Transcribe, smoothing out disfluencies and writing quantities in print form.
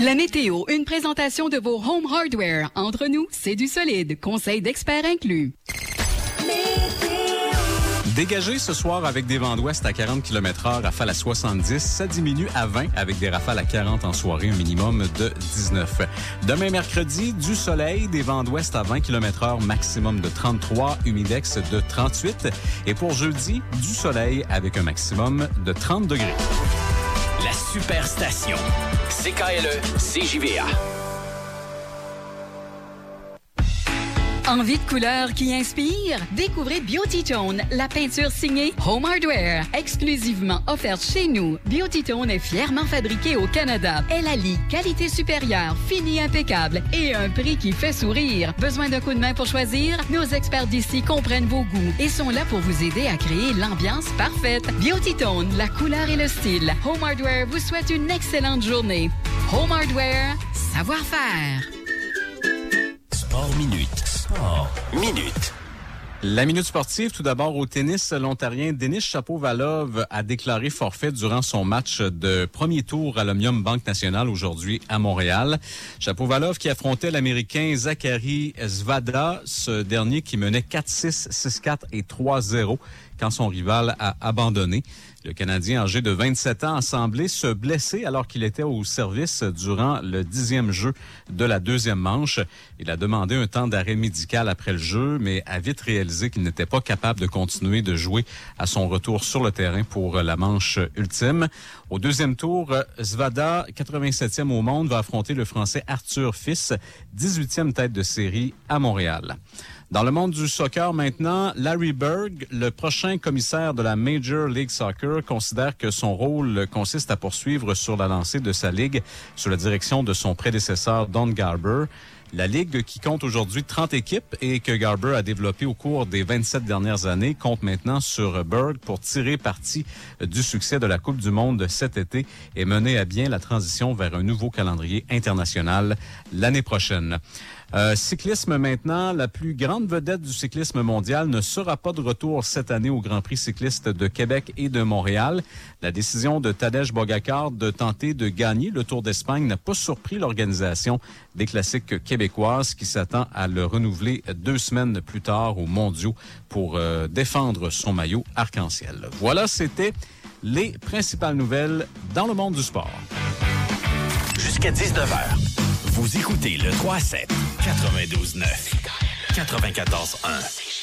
La météo, une présentation de vos Home Hardware. Entre nous, c'est du solide. Conseil d'experts inclus. Dégagé ce soir avec des vents d'ouest à 40 km/h, rafales à 70. Ça diminue à 20 avec des rafales à 40 en soirée, un minimum de 19. Demain mercredi, du soleil, des vents d'ouest à 20 km/h, maximum de 33, humidex de 38. Et pour jeudi, du soleil avec un maximum de 30 degrés. La Superstation. CKLE, CJVA. Envie de couleur qui inspire? Découvrez Beauty Tone, la peinture signée Home Hardware, exclusivement offerte chez nous. Beauty Tone est fièrement fabriquée au Canada. Elle allie qualité supérieure, fini impeccable et un prix qui fait sourire. Besoin d'un coup de main pour choisir? Nos experts d'ici comprennent vos goûts et sont là pour vous aider à créer l'ambiance parfaite. Beauty Tone, la couleur et le style. Home Hardware vous souhaite une excellente journée. Home Hardware, savoir-faire. Sport Minute. Sport Minute. La minute sportive, tout d'abord au tennis, l'Ontarien Denis Shapovalov a déclaré forfait durant son match de premier tour à l'Omnium Banque Nationale aujourd'hui à Montréal. Shapovalov qui affrontait l'Américain Zachary Svada, ce dernier qui menait 4-6, 6-4 et 3-0 quand son rival a abandonné. Le Canadien âgé de 27 ans a semblé se blesser alors qu'il était au service durant le 10e jeu de la deuxième manche. Il a demandé un temps d'arrêt médical après le jeu, mais a vite réalisé qu'il n'était pas capable de continuer de jouer à son retour sur le terrain pour la manche ultime. Au deuxième tour, Svada, 87e au monde, va affronter le Français Arthur Fils, 18e tête de série à Montréal. Dans le monde du soccer maintenant, Larry Bird, le prochain commissaire de la Major League Soccer, considère que son rôle consiste à poursuivre sur la lancée de sa ligue sous la direction de son prédécesseur Don Garber. La Ligue, qui compte aujourd'hui 30 équipes et que Garber a développé au cours des 27 dernières années, compte maintenant sur Berg pour tirer parti du succès de la Coupe du Monde cet été et mener à bien la transition vers un nouveau calendrier international l'année prochaine. Cyclisme maintenant, la plus grande vedette du cyclisme mondial ne sera pas de retour cette année au Grand Prix cycliste de Québec et de Montréal. La décision de Tadej Pogačar de tenter de gagner le Tour d'Espagne n'a pas surpris l'organisation des classiques québécoises qui s'attend à le renouveler 2 semaines plus tard aux Mondiaux pour défendre son maillot arc-en-ciel. Voilà, c'était les principales nouvelles dans le monde du sport. Jusqu'à 19h. Vous écoutez le 3-7, 92-9, 94-1.